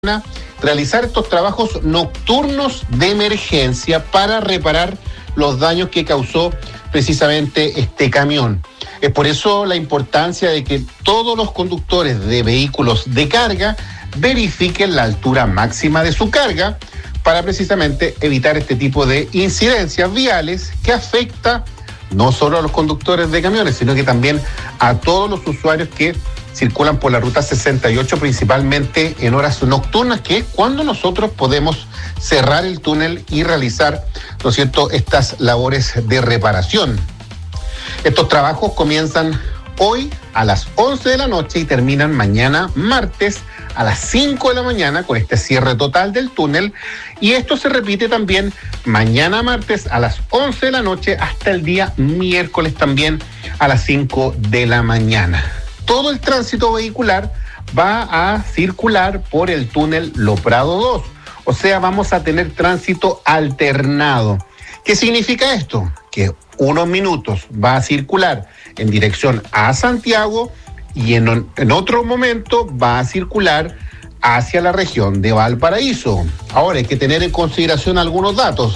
realizar estos trabajos nocturnos de emergencia para reparar los daños que causó precisamente este camión. Es por eso la importancia de que todos los conductores de vehículos de carga verifiquen la altura máxima de su carga para precisamente evitar este tipo de incidencias viales que afecta no solo a los conductores de camiones, sino que también a todos los usuarios que circulan por la ruta 68, principalmente en horas nocturnas, que es cuando nosotros podemos cerrar el túnel y realizar, ¿no es cierto?, estas labores de reparación. Estos trabajos comienzan hoy a las 11 de la noche y terminan mañana martes a las 5 de la mañana con este cierre total del túnel, y esto se repite también mañana martes a las 11 de la noche hasta el día miércoles también a las 5 de la mañana. Todo el tránsito vehicular va a circular por el túnel Lo Prado 2, o sea, vamos a tener tránsito alternado. ¿Qué significa esto? Que unos minutos va a circular en dirección a Santiago y en otro momento va a circular hacia la región de Valparaíso. Ahora hay que tener en consideración algunos datos.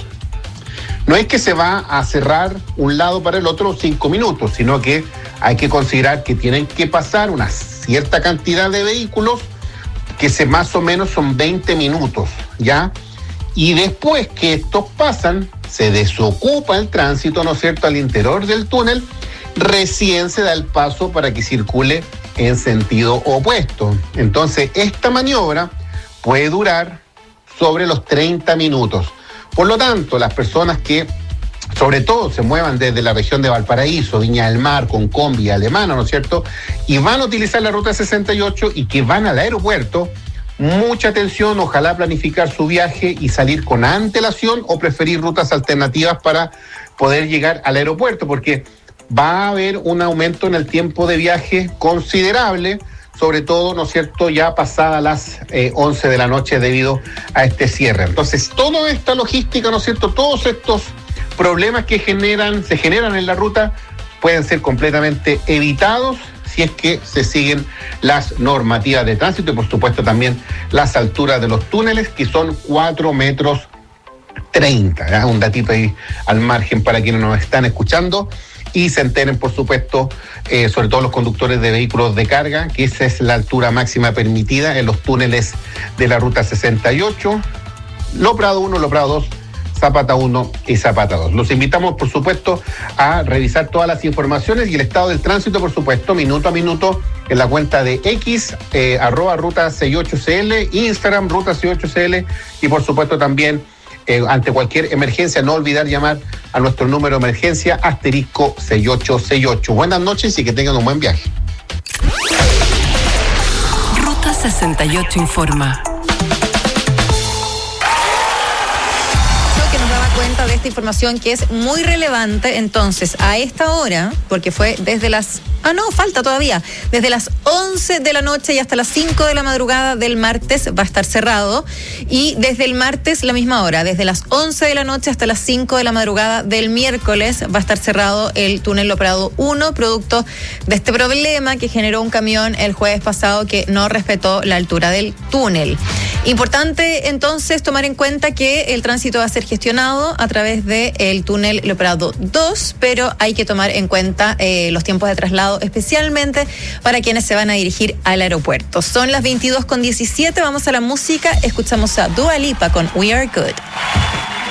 No es que se va a cerrar un lado para el otro 5 minutos, sino que hay que considerar que tienen que pasar una cierta cantidad de vehículos, que más o menos son 20 minutos, ¿ya? Y después que estos pasan, se desocupa el tránsito, ¿no es cierto?, al interior del túnel, recién se da el paso para que circule en sentido opuesto. Entonces, esta maniobra puede durar sobre los 30 minutos. Por lo tanto, las personas que sobre todo se muevan desde la región de Valparaíso, Viña del Mar, Concombi, Alemana, ¿no es cierto?, y van a utilizar la ruta 68 y que van al aeropuerto, mucha atención, ojalá planificar su viaje y salir con antelación o preferir rutas alternativas para poder llegar al aeropuerto, porque va a haber un aumento en el tiempo de viaje considerable, sobre todo, ¿no es cierto?, ya pasadas las 11 de la noche debido a este cierre. Entonces, toda esta logística, ¿no es cierto?, todos estos problemas que se generan en la ruta pueden ser completamente evitados si es que se siguen las normativas de tránsito y, por supuesto, también las alturas de los túneles, que son 4,30 metros. ¿Ya? Un datito ahí al margen para quienes nos están escuchando y se enteren, por supuesto, sobre todo los conductores de vehículos de carga, que esa es la altura máxima permitida en los túneles de la ruta 68, Lo Prado 1, Lo Prado 2, Zapata 1 y Zapata 2. Los invitamos, por supuesto, a revisar todas las informaciones y el estado del tránsito, por supuesto, minuto a minuto, en la cuenta de X, @ruta 68CL, Instagram, ruta 68CL, y por supuesto también, ante cualquier emergencia, no olvidar llamar a nuestro número de emergencia, *6868. Buenas noches y que tengan un buen viaje. Ruta 68 informa. De esta información que es muy relevante. Entonces, a esta hora, porque fue desde las... falta todavía. Desde las 11 de la noche y hasta las 5 de la madrugada del martes va a estar cerrado. Y desde el martes la misma hora, desde las 11 de la noche hasta las 5 de la madrugada del miércoles va a estar cerrado el túnel Lo Prado 1, producto de este problema que generó un camión el jueves pasado que no respetó la altura del túnel. Importante entonces tomar en cuenta que el tránsito va a ser gestionado a través del túnel Lo Prado 2, pero hay que tomar en cuenta los tiempos de traslado, especialmente para quienes se van a dirigir al aeropuerto. Son las 22:17, vamos a la música, escuchamos a Dua Lipa con We Are Good.